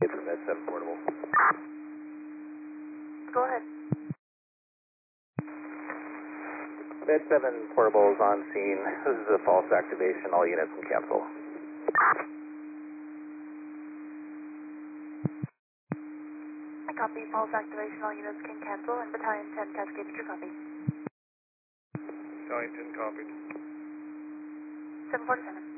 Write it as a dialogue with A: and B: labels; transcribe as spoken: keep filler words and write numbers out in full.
A: from Med seven Portable.
B: Go ahead.
A: Med seven Portable is on scene. This is a false activation. All units can cancel.
B: I copy. False activation. All units can cancel. And Battalion ten Cascade, did you copy?
C: Battalion ten copied.
B: seven forty-seven.